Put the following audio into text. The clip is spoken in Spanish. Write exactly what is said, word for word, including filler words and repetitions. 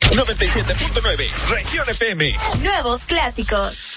noventa y siete punto nueve, Región F M. Nuevos clásicos.